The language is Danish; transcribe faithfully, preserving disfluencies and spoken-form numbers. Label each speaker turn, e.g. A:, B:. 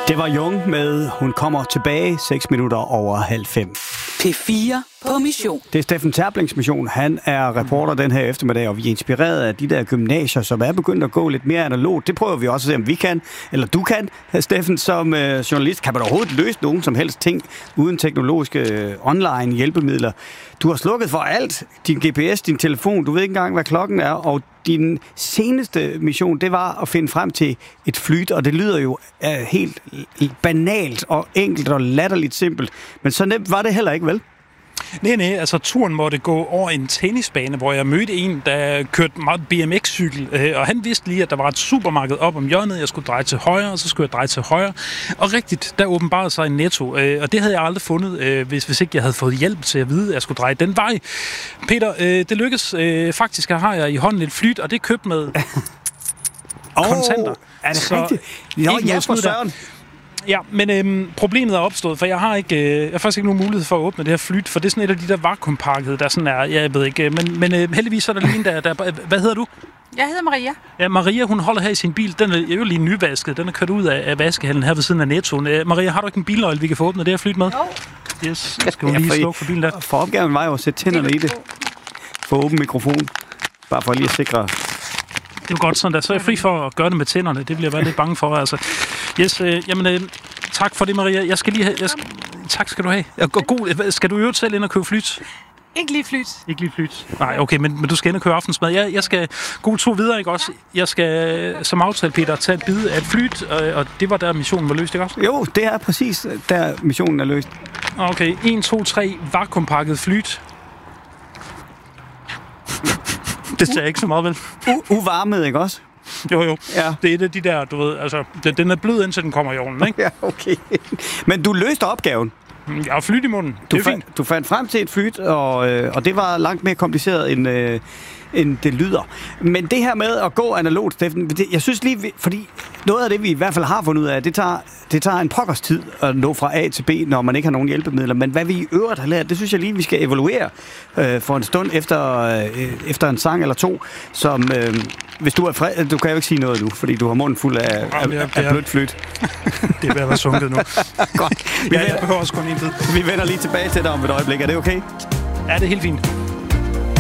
A: Det var Jung med Hun kommer tilbage, seks minutter over halv fem.
B: P fire på mission.
A: Det er Steffen Terplings mission. Han er reporter den her eftermiddag, og vi er inspireret af de der gymnasier, som er begyndt at gå lidt mere analogt. Det prøver vi også at se, om vi kan, eller du kan, Steffen, som øh, journalist. Kan man overhovedet løse nogen som helst ting uden teknologiske øh, online hjælpemidler? Du har slukket for alt. Din G P S, din telefon, du ved ikke engang, hvad klokken er, og din seneste mission, det var at finde frem til et flyt, og det lyder jo øh, helt banalt og enkelt og latterligt simpelt. Men så nemt var det heller ikke, vel?
C: Nej, nej, altså turen måtte gå over en tennisbane, hvor jeg mødte en, der kørte meget B M X-cykel, øh, og han vidste lige, at der var et supermarked op om hjørnet, jeg skulle dreje til højre, og så skulle jeg dreje til højre. Og rigtigt, der åbenbarede sig en Netto, øh, og det havde jeg aldrig fundet, øh, hvis, hvis ikke jeg havde fået hjælp til at vide, at jeg skulle dreje den vej. Peter, øh, det lykkedes. Øh, faktisk har jeg i hånden et flyt, og det er købt med kontanter.
A: Oh, er det
C: så
A: rigtigt? Jo, ja, for søren.
C: Ja, men øhm, problemet er opstået, for jeg har ikke, øh, jeg har faktisk ikke nogen mulighed for at åbne det her flyt, for det er sådan et af de der vakuumpakkede, der sådan er, jeg ved ikke, men, men øh, heldigvis er der lige en, der, der, hvad hedder du?
D: Jeg hedder Maria.
C: Ja, Maria, hun holder her i sin bil, den er jo lige nyvasket, den er kørt ud af, af vaskehallen her ved siden af Nettoen. Øh, Maria, har du ikke en bilnøgle, vi kan få åbnet det her flyt med?
D: Jo.
C: Yes, skal hun lige slukke for bilen der?
A: For opgaven var jo at sætte tænderne i det. Få åben mikrofon, bare for lige at sikre.
C: Det er jo godt sådan der, så er jeg fri for at gøre det med tænderne, det bliver jeg være lidt bange for, altså. Yes, øh, jamen, øh, tak for det, Maria. Jeg skal lige have... Jeg skal, tak skal du have. God, skal du øve selv ind og købe flyt?
D: Ikke lige flyt.
C: Ikke lige flyt. Nej, okay, men, men du skal ind og købe aftensmad. Jeg, jeg skal... God to videre, ikke også? Jeg skal, som aftalt, Peter, tage et bid af et flyt, og, og det var der, missionen var løst, ikke også?
A: Jo, det er præcis der, missionen er løst.
C: Okay, en, to, tre, vakuumpakket flyt. Det ser ikke så meget, vel?
A: U- uvarmet, ikke også?
C: Jo, jo.
A: Ja.
C: Det er et af de der, du ved, altså, den er blød, indtil den kommer i ovnen, ikke?
A: Ja, okay. Men du løste opgaven.
C: Jeg har flyt i munden.
A: Du,
C: det er fint.
A: Fandt, du fandt frem til et flyt, og, øh, og det var langt mere kompliceret, end, øh, end det lyder. Men det her med at gå analogt, Steffen, det, jeg synes lige, fordi noget af det, vi i hvert fald har fundet ud af, det tager, det tager en pokkers tid at nå fra A til B, når man ikke har nogen hjælpemidler. Men hvad vi i øvrigt har lært, det synes jeg lige, vi skal evaluere øh, for en stund efter, øh, efter en sang eller to, som... Øh, hvis du er fred, du kan jo ikke sige noget nu, fordi du har munden fuld af,
C: Jamen,
A: af, af blødt flyt.
C: Det er ved at være sunket nu.
A: Godt.
C: Ja, jeg behøver også kun en bid.
A: Vi vender lige tilbage til dig om et øjeblik. Er det okay?
C: Ja, det er helt fint.